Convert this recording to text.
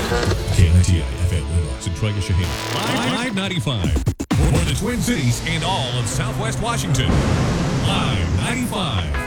KNTI FM Lennox and Trega Shaheen. Live 95. For the Twin Cities and all of Southwest Washington. Live 95.